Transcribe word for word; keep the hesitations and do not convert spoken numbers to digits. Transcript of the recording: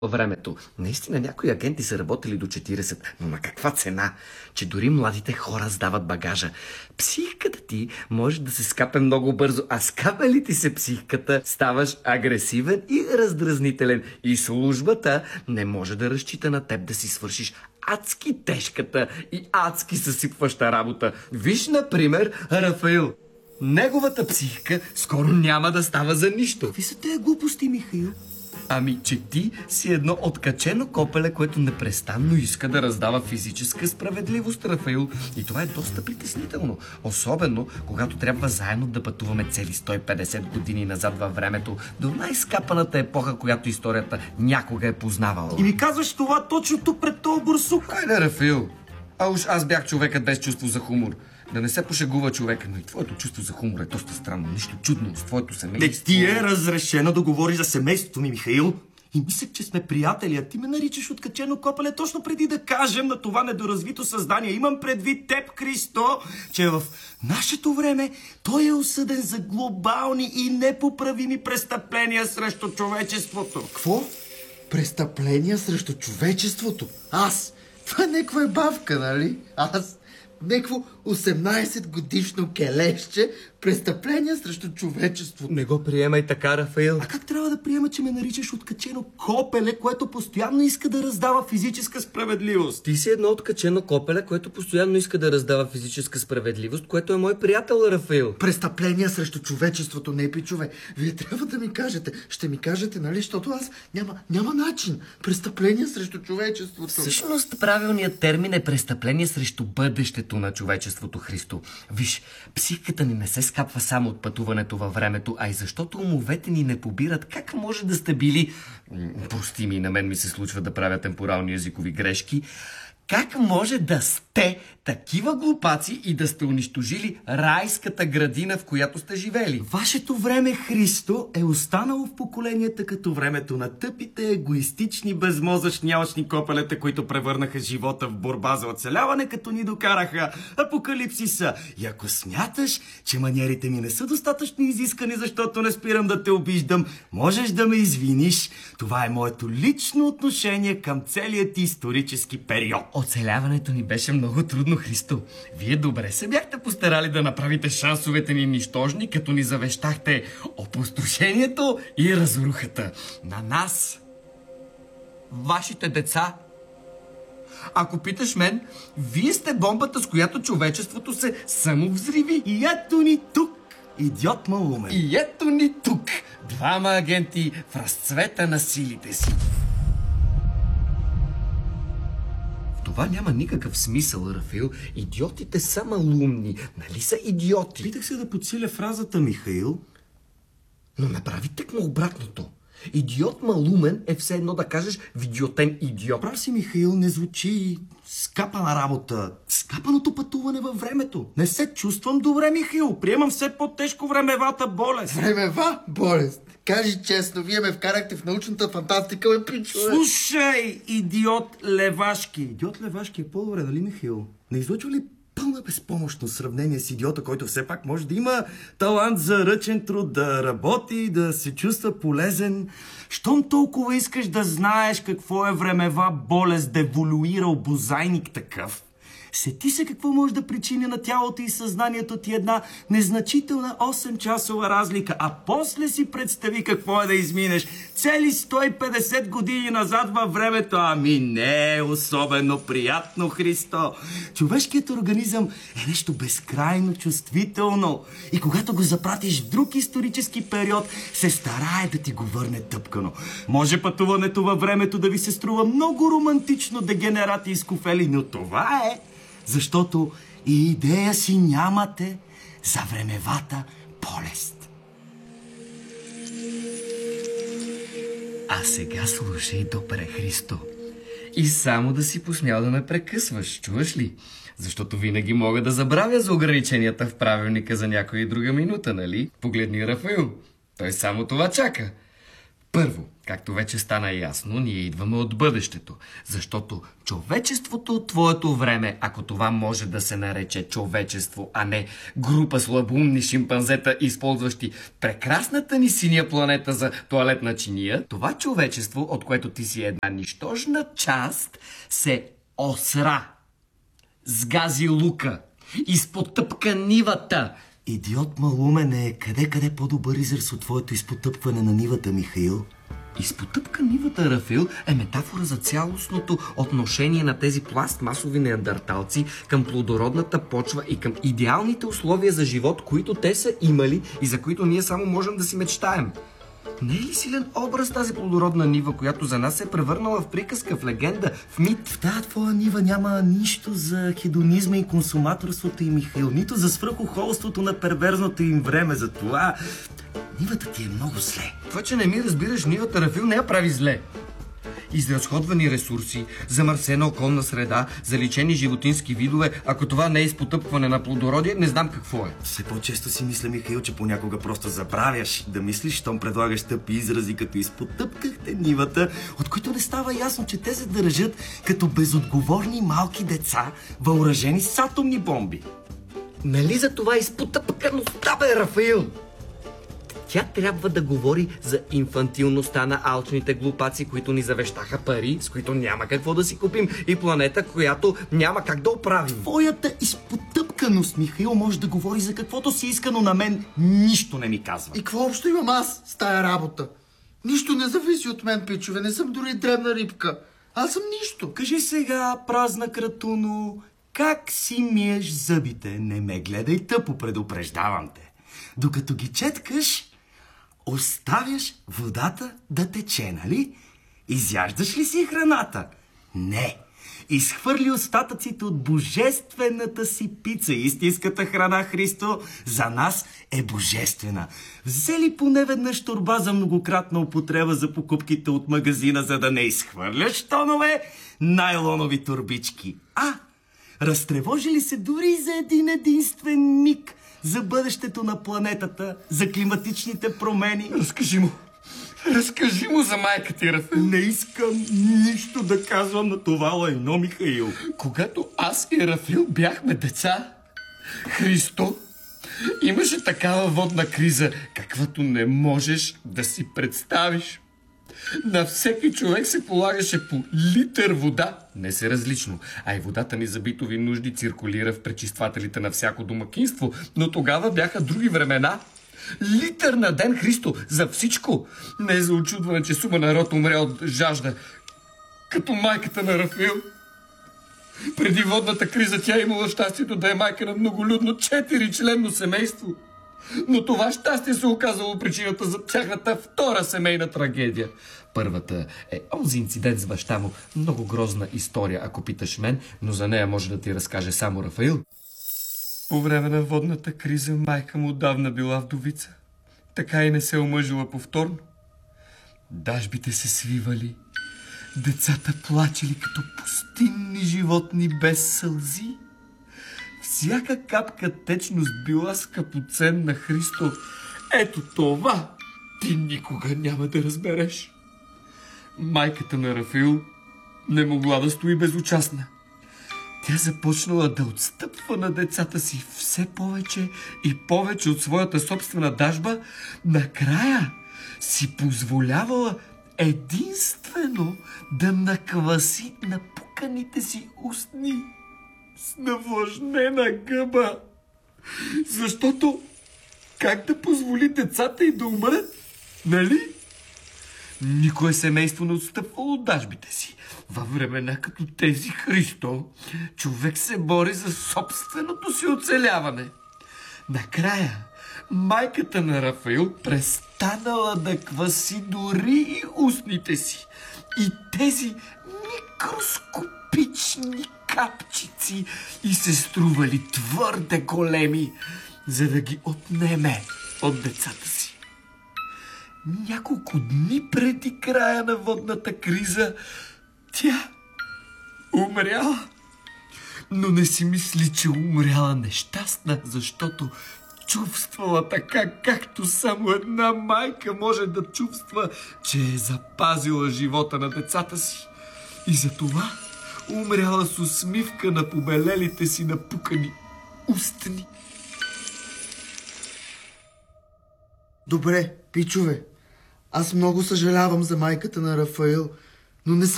времето. Наистина някои агенти са работили до четиридесет, но на каква цена? Че дори младите хора сдават багажа. Психиката ти може да се скапе много бързо, а скапе ли ти се психиката, ставаш агресивен и раздразнителен. И службата не може да разчита на теб да си свършиш адски тежката и адски съсипваща работа. Виж, например, Рафаил. Неговата психика скоро няма да става за нищо. Какви са тези глупости, Михаил? Ами, че ти си едно откачено копеле, което непрестанно иска да раздава физическа справедливост, Рафаил. И това е доста притеснително. Особено, когато трябва заедно да пътуваме цели сто и петдесет години назад във времето, до най-скапаната епоха, която историята някога е познавала. И ми казваш това точно тук пред този бурсук. Хайде, Рафаил. А уж аз бях човекът без чувство за хумор. Да не се пошегува човека, но и твоето чувство за хумор е доста странно. Нищо чудно с твоето семейство. Не ти е разрешено да говориш за семейството ми, Михаил. И мислех, че сме приятели, а ти ме наричаш откачено копеле точно преди да кажем на това недоразвито създание. Имам предвид теб, Христо, че в нашето време той е осъден за глобални и непоправими престъпления срещу човечеството. Какво? Престъпления срещу човечеството? Аз? Това е някаква бавка, нали? Аз? Некво осемнайсет годишно келещче, престъпления срещу човечеството. Не го приемай така, Рафаил. А как трябва да приема, че ме наричаш откачено копеле, което постоянно иска да раздава физическа справедливост? Ти си едно откачено копеле, което постоянно иска да раздава физическа справедливост, което е мой приятел, Рафаил. Престъпления срещу човечеството, не пичове. Вие трябва да ми кажете. Ще ми кажете, нали, защото аз няма, няма начин. Престъпления срещу човечеството. Всъщност правилният термин е престъпление срещу бъдещето на човечеството, Христо. Виж, психиката ни не се скапва само от пътуването във времето, а и защото умовете ни не побират как може да сте били... Прости ми, на мен ми се случва да правя темпорални езикови грешки. Как може да сте такива глупаци и да сте унищожили райската градина, в която сте живели? Вашето време, Христо, е останало в поколенията като времето на тъпите, егоистични, безмозъчни алчни копелета, които превърнаха живота в борба за оцеляване, като ни докараха апокалипсиса. И ако смяташ, че маниерите ми не са достатъчно изискани, защото не спирам да те обиждам, можеш да ме извиниш. Това е моето лично отношение към целият исторически период. Оцеляването ни беше много трудно, Христо. Вие добре се бяхте постарали да направите шансовете ни нищожни, като ни завещахте опустошението и разрухата. На нас, вашите деца. Ако питаш мен, вие сте бомбата, с която човечеството се самовзриви. И ето ни тук, идиот малумен. И ето ни тук, двама агенти в разцвета на силите си. Това няма никакъв смисъл, Рафаил. Идиотите са малумни. Нали са идиоти? Питах се да подсиля фразата, Михаил. Но направи тъкмо обратното. Идиот малумен е все едно да кажеш видиотен идиот. Прав си, Михаил, не звучи скапана работа. Скапаното пътуване във времето. Не се чувствам добре, Михаил. Приемам все по-тежко времевата болест. Времева болест? Кажи честно, вие ме вкарахте в научната фантастика, ме пичове. Слушай, идиот Левашки. Идиот Левашки е по-добре, нали, Михаил? Не излъчва ли пълна безпомощност в сравнение с идиота, който все пак може да има талант за ръчен труд, да работи, да се чувства полезен? Щом толкова искаш да знаеш какво е времева болест, деволюирал бозайник такъв, сети се какво може да причини на тялото и съзнанието ти една незначителна осем-часова разлика, а после си представи какво е да изминеш цели сто и петдесет години назад във времето. Ами не е особено приятно, Христо. Човешкият организъм е нещо безкрайно чувствително и когато го запратиш в друг исторически период, се старае да ти го върне тъпкано. Може пътуването във времето да ви се струва много романтично, дегенерати и скофели, но това е защото и идея си нямате за времевата болест. А сега слушай добре, Христо. И само да си посмял да ме прекъсваш, чуваш ли? Защото винаги мога да забравя за ограниченията в правилника за някоя и друга минута, нали? Погледни Рафаил. Той само това чака. Първо, както вече стана ясно, ние идваме от бъдещето, защото човечеството от твоето време, ако това може да се нарече човечество, а не група слабоумни шимпанзета, използващи прекрасната ни синя планета за тоалетна чиния, това човечество, от което ти си една нищожна част, се осра, сгази лука, изпотъпка нивата. Идиот малумен е. Къде-къде по-добър израз от твоето изпотъпване на нивата, Михаил? Изпотъпка нивата, Рафил, е метафора за цялостното отношение на тези пластмасови неандерталци към плодородната почва и към идеалните условия за живот, които те са имали и за които ние само можем да си мечтаем. Не е ли силен образ тази плодородна нива, която за нас се е превърнала в приказка, в легенда, в мит? В тази твоя нива няма нищо за хедонизма и консуматорството им, Михаил, нито за свръхохолството на перверзното им време. За това нивата ти е много зле. Това, че не ми разбираш нивата, Рафил, не я прави зле. Изразходвани ресурси, замърсена околна среда, заличени животински видове, ако това не е изпотъпване на плодородие, не знам какво е. Все по-често си мисля, Михаил, че понякога просто забравяш да мислиш, щом предлагаш тъпи изрази, като изпотъпкахте нивата, от които не става ясно, че те се държат като безотговорни малки деца, въоръжени с атомни бомби. Нали за това изпотъпкаността, бе, Рафаил? Тя трябва да говори за инфантилността на алчните глупаци, които ни завещаха пари, с които няма какво да си купим, и планета, която няма как да оправим. Твоята изпотъпканост, Михаил, може да говори за каквото си иска, но на мен нищо не ми казва. И какво общо имам аз с тая работа? Нищо не зависи от мен, пичове. Не съм дори дребна рибка. Аз съм нищо. Кажи сега, празна кратуно, как си миеш зъбите? Не ме гледай тъпо, предупреждавам те. Докато ги четкаш, оставяш водата да тече, нали? Изяждаш ли си храната? Не. Изхвърли остатъците от божествената си пица. Истинската храна, Христо, за нас е божествена. Взели поне веднъж торба за многократна употреба за покупките от магазина, за да не изхвърляш тонове найлонови торбички. А, разтревожи ли се дори за един единствен миг за бъдещето на планетата, за климатичните промени? Разкажи му. Разкажи му за майка ти, Рафил. Не искам нищо да казвам на това лайно, Михаил. Когато аз и Рафил бяхме деца, Христо, имаше такава водна криза, каквато не можеш да си представиш. На всеки човек се полагаше по литър вода. Не се различно, а и водата ни за битови нужди циркулира в пречиствателите на всяко домакинство, но тогава бяха други времена. Литър на ден, Христо, за всичко. Не е за очудване, че сума народ умря от жажда, като майката на Рафил. Преди водната криза тя имала щастието да е майка на многолюдно четиричленно семейство. Но това щастие се оказало причината за тяхната втора семейна трагедия. Първата е онзи инцидент с баща му. Много грозна история, ако питаш мен, но за нея може да ти разкаже само Рафаил. По време на водната криза майка му отдавна била вдовица. Така и не се омъжила повторно. Дажбите се свивали, децата плачели като пустинни животни без сълзи. Всяка капка течност била скъпоценна, Христо. Ето това ти никога няма да разбереш. Майката на Рафил не могла да стои безучастна. Тя започнала да отстъпва на децата си все повече и повече от своята собствена дажба. Накрая си позволявала единствено да накваси напуканите си устни с навлажнена гъба. Защото как да позволи децата й да умрат, нали? Никое семейство не отстъпвало от дажбите си. Във времена като тези, Христо, човек се бори за собственото си оцеляване. Накрая майката на Рафаил престанала да кваси дори и устните си. И тези микроскопични капчици и се стрували твърде големи, за да ги отнеме от децата си. Няколко дни преди края на водната криза тя умряла. Но не си мисли, че умряла нещастна, защото чувствала така, както само една майка може да чувства, че е запазила живота на децата си. И затова умряла с усмивка на побелелите си напукани устни. Добре, пичове, аз много съжалявам за майката на Рафаил, но не